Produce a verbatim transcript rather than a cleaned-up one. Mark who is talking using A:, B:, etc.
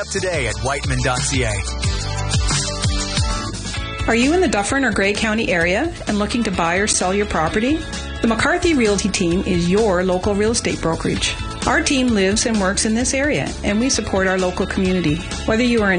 A: Today at whiteman dot c a.
B: Are you in the Dufferin or Grey County area and looking to buy or sell your property? The McCarthy Realty team is your local real estate brokerage. Our team lives and works in this area, and we support our local community. Whether you are in